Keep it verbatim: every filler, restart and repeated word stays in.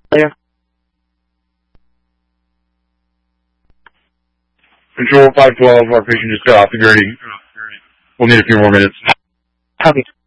Yeah. Control five twelve, our patient just got off the gurney. We'll need a few more minutes. Copy.